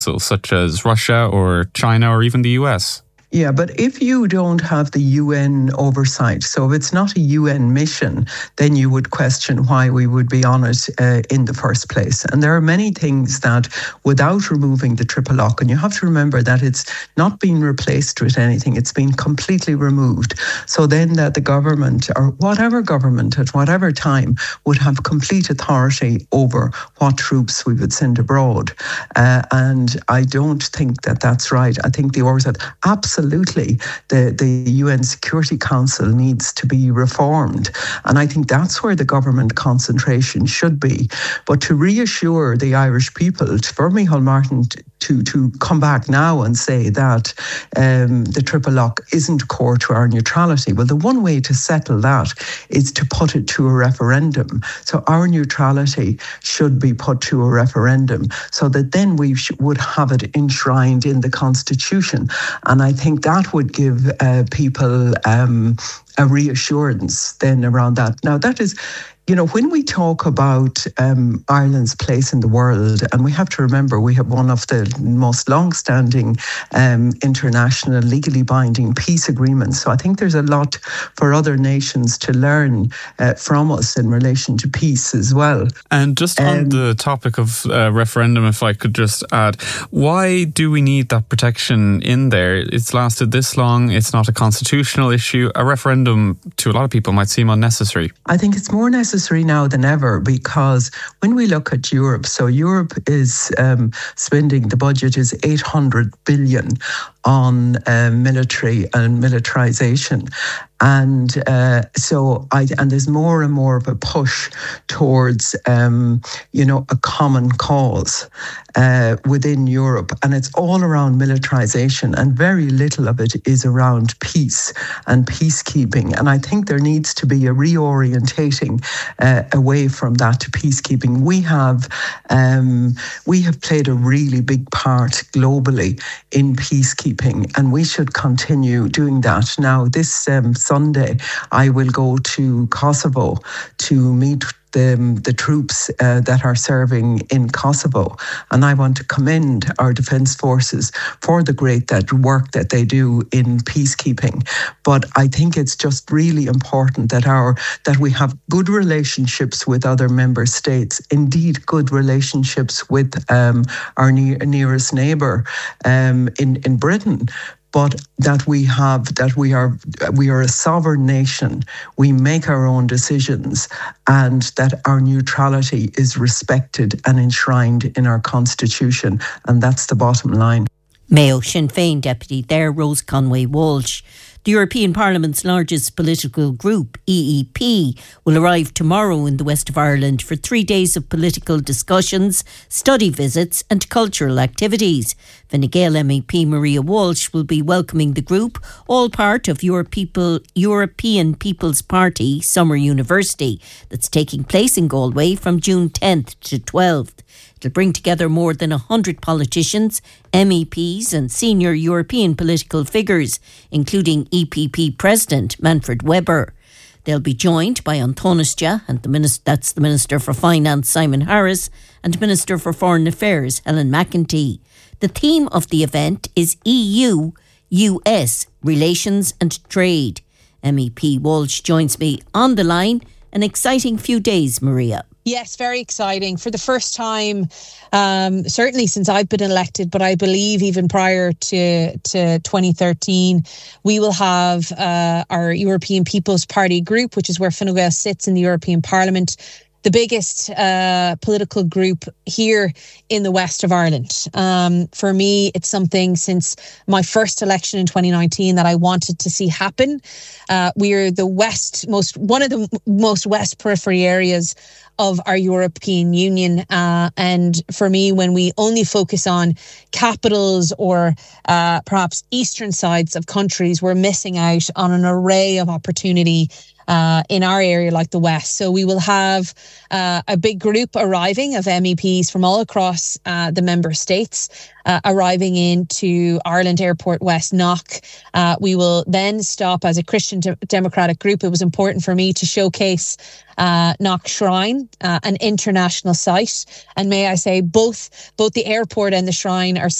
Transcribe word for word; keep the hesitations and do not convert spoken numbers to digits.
such as Russia or China or even the U S. Yeah, but if you don't have the U N oversight, so if it's not a U N mission, then you would question why we would be on it uh, in the first place. And there are many things that, without removing the triple lock, and you have to remember that it's not been replaced with anything, it's been completely removed. So then that the government, or whatever government at whatever time, would have complete authority over what troops we would send abroad. Uh, and I don't think that that's right. I think the oversight, absolutely. Absolutely, the, the U N Security Council needs to be reformed. And I think that's where the government concentration should be. But to reassure the Irish people, for Micheál Martin to, to come back now and say that um, the triple lock isn't core to our neutrality, well, the one way to settle that is to put it to a referendum. So our neutrality should be put to a referendum so that then we sh- would have it enshrined in the Constitution. And I think that would give uh, people um, a reassurance then around that. Now, that is, you know, when we talk about um, Ireland's place in the world, and we have to remember we have one of the most long-standing um, international legally binding peace agreements. So I think there's a lot for other nations to learn uh, from us in relation to peace as well. And just um, on the topic of uh, referendum, if I could just add, why do we need that protection in there? It's lasted this long. It's not a constitutional issue. A referendum to a lot of people might seem unnecessary. I think it's more necessary necessary now than ever, because when we look at Europe, so Europe is um, spending, the budget is eight hundred billion on uh, military and militarization. And uh, so, I, and there's more and more of a push towards, um, you know, a common cause uh, within Europe. And it's all around militarization, and very little of it is around peace and peacekeeping. And I think there needs to be a reorientating uh, away from that to peacekeeping. We have, um, we have played a really big part globally in peacekeeping, and we should continue doing that. Now, this um, Sunday, I will go to Kosovo to meet the, the troops uh, that are serving in Kosovo. And I want to commend our defence forces for the great that work that they do in peacekeeping. But I think it's just really important that our that we have good relationships with other member states, indeed good relationships with um, our near, nearest neighbour um, in, in Britain. But that we have, that we are, we are a sovereign nation. We make our own decisions, and that our neutrality is respected and enshrined in our constitution, and that's the bottom line. Mayo Sinn Féin deputy there, Rose Conway-Walsh. The European Parliament's largest political group, E E P, will arrive tomorrow in the west of Ireland for three days of political discussions, study visits and cultural activities. Fine Gael M E P Maria Walsh will be welcoming the group, all part of your people, European People's Party Summer University that's taking place in Galway from June tenth to twelfth. It'll bring together more than one hundred politicians, M E Ps and senior European political figures, including E P P President Manfred Weber. They'll be joined by An Taoiseach, and the minister, that's the Minister for Finance Simon Harris, and Minister for Foreign Affairs Helen McEntee. The theme of the event is E U U S Relations and Trade. M E P Walsh joins me on the line. An exciting few days, Maria. Yes, very exciting. For the first time, um, certainly since I've been elected, but I believe even prior to, to twenty thirteen, we will have uh, our European People's Party group, which is where Fine Gael sits in the European Parliament, the biggest uh, political group here in the west of Ireland. Um, for me, it's something since my first election in twenty nineteen that I wanted to see happen. Uh, we are the west, most one of the most west periphery areas of our European Union. Uh, and for me, when we only focus on capitals or uh, perhaps eastern sides of countries, we're missing out on an array of opportunity Uh, in our area like the West. So we will have uh, a big group arriving of M E Ps from all across uh, the member states. uh, arriving into Ireland Airport West Knock. Uh, we will then stop as a Christian de- Democratic group. It was important for me to showcase uh, Knock Shrine, uh, an international site. And may I say, both both the airport and the shrine are